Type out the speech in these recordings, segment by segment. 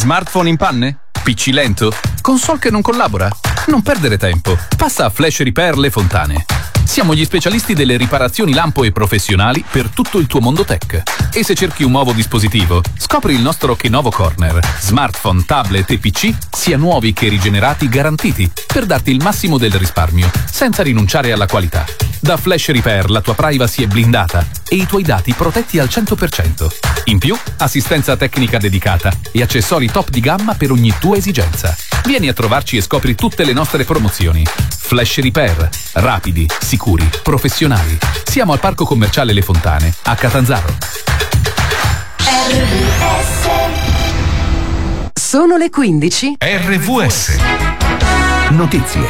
Smartphone in panne? PC lento? Console che non collabora? Non perdere tempo. Passa a Flash Repair Le Fontane. Siamo gli specialisti delle riparazioni lampo e professionali per tutto il tuo mondo tech. E se cerchi un nuovo dispositivo, scopri il nostro Lenovo Corner. Smartphone, tablet e PC, sia nuovi che rigenerati, garantiti, per darti il massimo del risparmio, senza rinunciare alla qualità. Da Flash Repair la tua privacy è blindata e i tuoi dati protetti al 100%. In più, assistenza tecnica dedicata e accessori top di gamma per ogni tua esigenza. Vieni a trovarci e scopri tutte le nostre promozioni. Flash Repair. Rapidi, sicuri, professionali. Siamo al Parco Commerciale Le Fontane, a Catanzaro. Sono le 15. RVS. Notizie.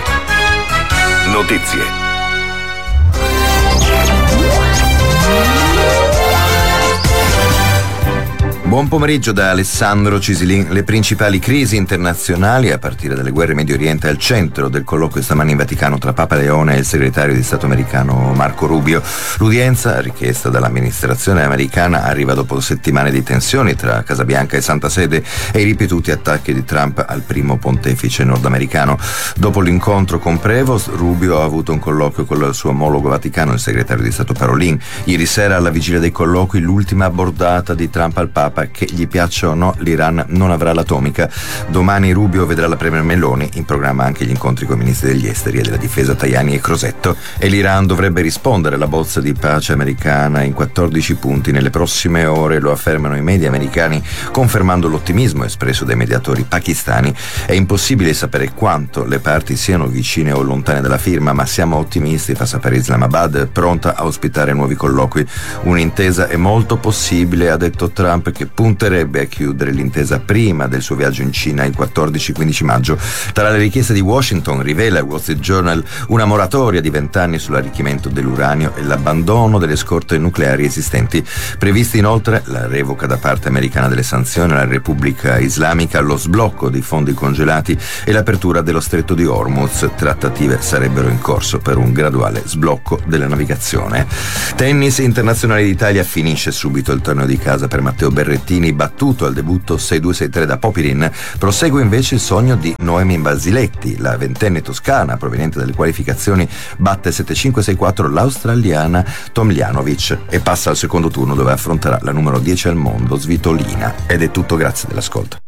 Buon pomeriggio da Alessandro Cisilin. Le principali crisi internazionali, a partire dalle guerre in Medio Oriente, al centro del colloquio stamani in Vaticano tra Papa Leone e il segretario di Stato americano Marco Rubio. L'udienza, richiesta dall'amministrazione americana, arriva dopo settimane di tensioni tra Casa Bianca e Santa Sede e i ripetuti attacchi di Trump al primo pontefice nordamericano. Dopo l'incontro con Prevost, Rubio ha avuto un colloquio con il suo omologo vaticano, il segretario di Stato Parolin. Ieri sera, alla vigilia dei colloqui, l'ultima bordata di Trump al Papa: che gli piaccia o no, l'Iran non avrà l'atomica. Domani Rubio vedrà la premier Meloni, in programma anche gli incontri con i ministri degli esteri e della difesa Tajani e Crosetto, e l'Iran dovrebbe rispondere alla bozza di pace americana in 14 punti nelle prossime ore, lo affermano i media americani, confermando l'ottimismo espresso dai mediatori pakistani. È impossibile sapere quanto le parti siano vicine o lontane dalla firma, ma siamo ottimisti, fa sapere Islamabad, pronta a ospitare nuovi colloqui. Un'intesa è molto possibile, ha detto Trump, che punterebbe a chiudere l'intesa prima del suo viaggio in Cina il 14-15 maggio. Tra le richieste di Washington, rivela il Wall Street Journal, una moratoria di 20 anni sull'arricchimento dell'uranio e l'abbandono delle scorte nucleari esistenti. Previsti inoltre la revoca da parte americana delle sanzioni alla Repubblica Islamica, lo sblocco dei fondi congelati e l'apertura dello stretto di Hormuz. Trattative sarebbero in corso per un graduale sblocco della navigazione. Tennis internazionale d'Italia, finisce subito il torneo di casa per Matteo Berrettini, battuto al debutto 6-2-6-3 da Popirin. Prosegue invece il sogno di Noemi Basiletti. La ventenne toscana, proveniente dalle qualificazioni, batte 7-5-6-4 l'australiana Tomljanovic e passa al secondo turno, dove affronterà la numero 10 al mondo Svitolina. Ed è tutto, grazie dell'ascolto.